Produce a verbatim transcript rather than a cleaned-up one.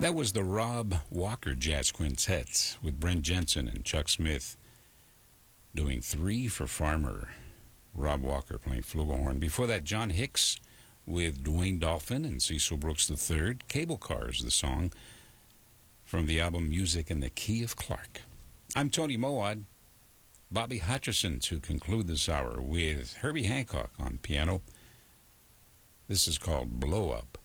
That was the Rob Walker Jazz Quintet with Brent Jensen and Chuck Smith doing Three for Farmer. Rob Walker playing flugelhorn. Before that, John Hicks with Dwayne Dolphin and Cecil Brooks the third. Cable Cars, the song from the album Music in the Key of Clark. I'm Tony Moad. Bobby Hutcherson to conclude this hour with Herbie Hancock on piano. This is called Blow Up.